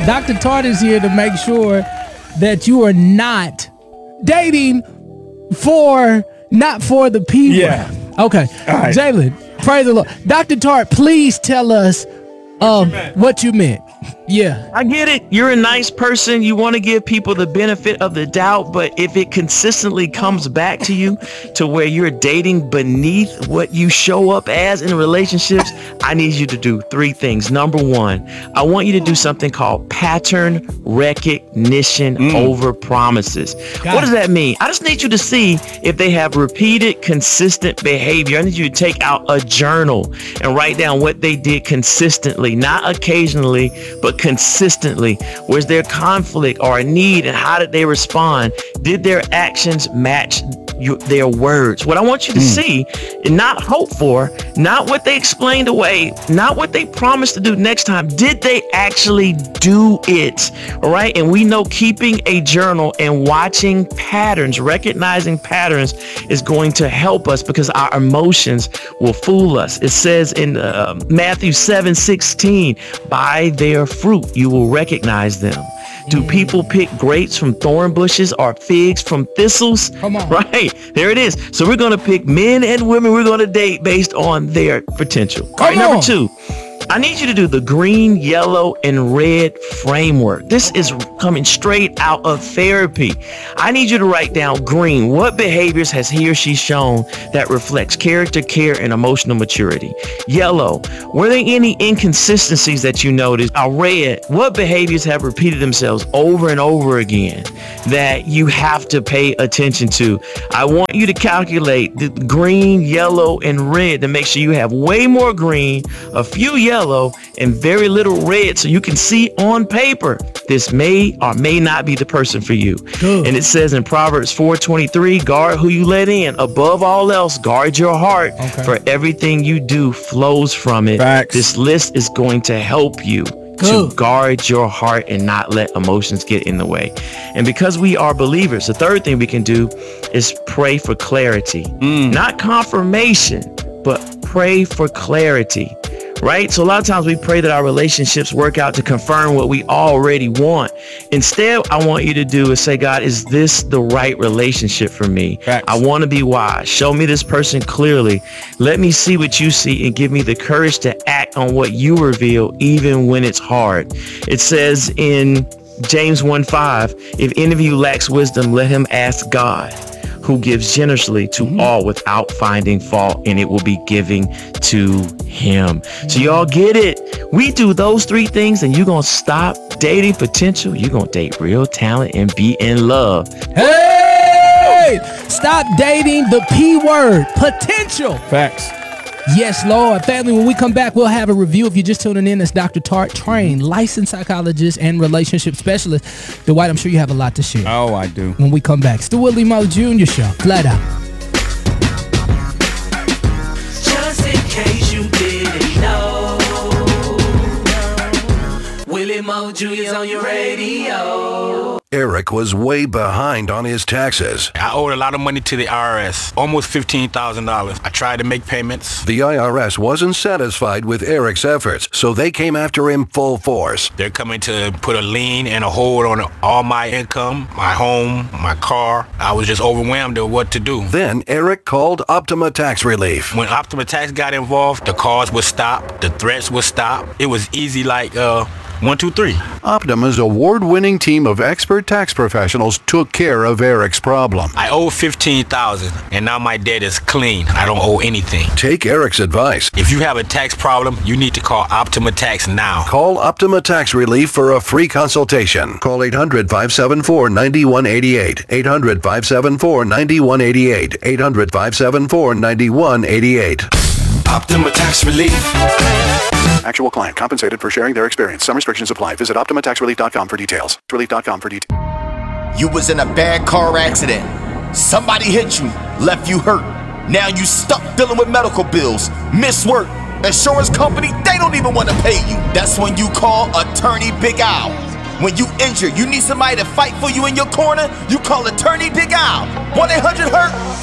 Dr. Tart is here to make sure that you are not dating not for the P word. Yeah. Okay. All right. Jalen, praise the Lord. Dr. Tart, please tell us what you meant. Yeah. I get it. You're a nice person. You want to give people the benefit of the doubt, but if it consistently comes back to you to where you're dating beneath what you show up as in relationships, I need you to do 3 things. Number 1, I want you to do something called pattern recognition over promises. What does that mean? I just need you to see if they have repeated, consistent behavior. I need you to take out a journal and write down what they did consistently, not occasionally, but consistently. Was there conflict or a need, and how did they respond? Did their actions match their words? What I want you to see and not hope for, not what they explained away, not what they promised to do next time. Did they actually do it? All right. And we know keeping a journal and watching patterns, recognizing patterns is going to help us, because our emotions will fool us. It says in Matthew 7:16, by their fruit you will recognize them. Do people pick grapes from thorn bushes or figs from thistles? Come on. Right. There it is. So we're going to pick men and women we're going to date based on their potential. All right, number 2. I need you to do the green, yellow, and red framework. This is coming straight out of therapy. I need you to write down green. What behaviors has he or she shown that reflects character, care, and emotional maturity? Yellow, were there any inconsistencies that you noticed? Red, what behaviors have repeated themselves over and over again that you have to pay attention to? I want you to calculate the green, yellow, and red to make sure you have way more green, a few yellow, and very little red, so you can see on paper this may or may not be the person for you. Good. And it says in Proverbs 4:23, guard who you let in. Above all else, guard your heart, for everything you do flows from it. Facts. This list is going to help you to guard your heart and not let emotions get in the way. And because we are believers, the third thing we can do is pray for clarity. Not confirmation, but pray for clarity. Right? So a lot of times we pray that our relationships work out to confirm what we already want. Instead, I want you to do is say, God, is this the right relationship for me? Facts. I want to be wise. Show me this person clearly. Let me see what you see and give me the courage to act on what you reveal, even when it's hard. It says in James 1:5, if any of you lacks wisdom, let him ask God, who gives generously to all without finding fault, and it will be giving to him. So y'all get it. We do those 3 things and you're going to stop dating potential. You're going to date real talent and be in love. Hey! Stop dating the P word, potential. Facts. Yes, Lord. Family, when we come back, we'll have a review. If you're just tuning in, that's Dr. Tart, trained, licensed psychologist and relationship specialist. Dwight, I'm sure you have a lot to share. Oh, I do. When we come back, it's the Willie Moe Jr. Show. Flat out. Just in case you didn't know, Willie Moe Jr.'s on your radio. Eric was way behind on his taxes. I owed a lot of money to the IRS, almost $15,000. I tried to make payments. The IRS wasn't satisfied with Eric's efforts, so they came after him full force. They're coming to put a lien and a hold on all my income, my home, my car. I was just overwhelmed with what to do. Then Eric called Optima Tax Relief. When Optima Tax got involved, the calls would stop, the threats would stop. It was easy like 1, 2, 3. Optima's award-winning team of expert tax professionals took care of Eric's problem. I owe $15,000 and now my debt is clean. I don't owe anything. Take Eric's advice. If you have a tax problem, you need to call Optima Tax now. Call Optima Tax Relief for a free consultation. Call 800-574-9188. 800-574-9188. 800-574-9188. Optima Tax Relief. Actual client compensated for sharing their experience. Some restrictions apply. Visit OptimaTaxRelief.com for details. Relief.com for details. You was in a bad car accident. Somebody hit you, left you hurt. Now you stuck dealing with medical bills, missed work. Insurance company, they don't even want to pay you. That's when you call Attorney Big Al. When you injured, you need somebody to fight for you in your corner, you call Attorney Big Al. 1-800-HURT.